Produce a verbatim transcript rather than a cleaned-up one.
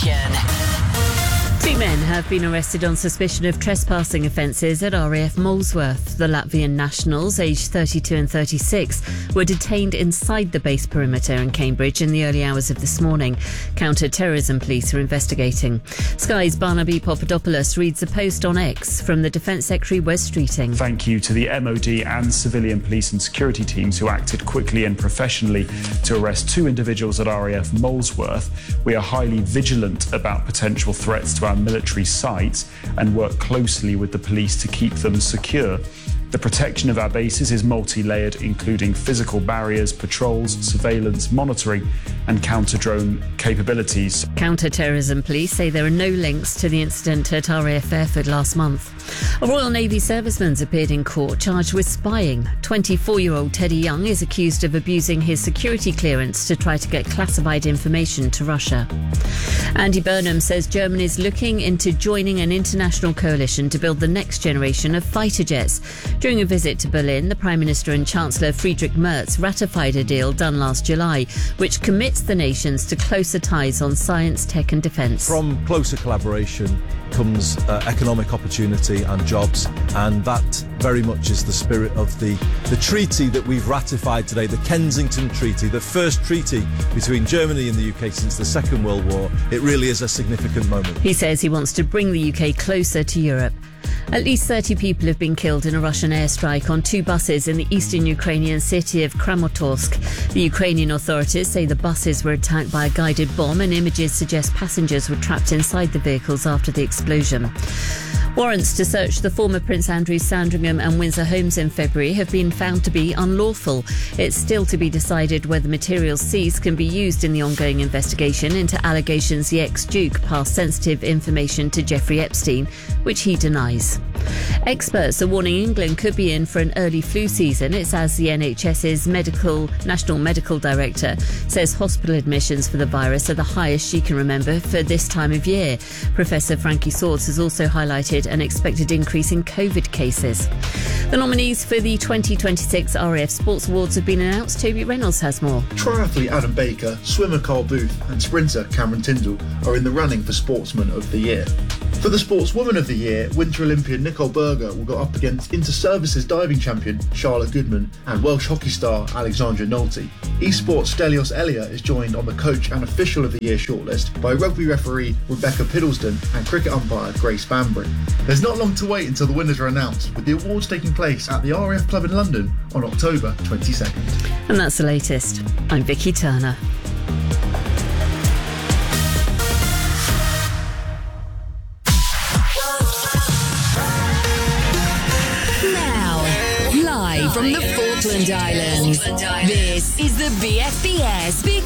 Nation. Two men have been arrested on suspicion of trespassing offences at R A F Molesworth. The Latvian nationals, aged thirty-two and thirty-six, were detained inside the base perimeter in Cambridge in the early hours of this morning. Counter-terrorism police are investigating. Sky's Barnaby Papadopoulos reads a post on X from the Defence Secretary Wes Streeting. Thank you to the M O D and civilian police and security teams who acted quickly and professionally to arrest two individuals at R A F Molesworth. We are highly vigilant about potential threats to our military sites and work closely with the police to keep them secure. The protection of our bases is multi-layered, including physical barriers, patrols, surveillance, monitoring and counter-drone capabilities. Counter-terrorism police say there are no links to the incident at R A F Fairford last month. A Royal Navy serviceman's appeared in court charged with spying. twenty-four-year-old Teddy Young is accused of abusing his security clearance to try to get classified information to Russia. Andy Burnham says Germany is looking into joining an international coalition to build the next generation of fighter jets. During a visit to Berlin, the Prime Minister and Chancellor Friedrich Merz ratified a deal done last July, which commits the nations to closer ties on science, tech and defence. From closer collaboration comes uh, economic opportunity and jobs, and that very much is the spirit of the, the treaty that we've ratified today, the Kensington Treaty, the first treaty between Germany and the U K since the Second World War. It really is a significant moment. He says he wants to bring the U K closer to Europe. At least thirty people have been killed in a Russian airstrike on two buses in the eastern Ukrainian city of Kramatorsk. The Ukrainian authorities say the buses were attacked by a guided bomb, and images suggest passengers were trapped inside the vehicles after the explosion. Warrants to search the former Prince Andrews, Sandringham and Windsor homes in February have been found to be unlawful. It's still to be decided whether materials seized can be used in the ongoing investigation into allegations the ex-Duke passed sensitive information to Jeffrey Epstein, which he denies. Experts are warning England could be in for an early flu season. It's as the N H S's medical, National Medical Director says hospital admissions for the virus are the highest she can remember for this time of year. Professor Frankie Swords has also highlighted an expected increase in COVID cases. The nominees for the twenty twenty-six R A F Sports Awards have been announced. Toby Reynolds has more. Triathlete Adam Baker, swimmer Carl Booth and sprinter Cameron Tyndall are in the running for Sportsman of the Year. For the Sportswoman of the Year, Winter Olympian Nicole Berger will go up against Inter-Services diving champion Charlotte Goodman and Welsh hockey star Alexandra Nolte. Esports Stelios Elia is joined on the Coach and Official of the Year shortlist by rugby referee Rebecca Piddleston and cricket umpire Grace Banbury. There's not long to wait until the winners are announced, with the awards taking place at the R A F Club in London on October twenty-second. And that's the latest. I'm Vicky Turner. Live from the Falkland Islands, this is the B F B S Big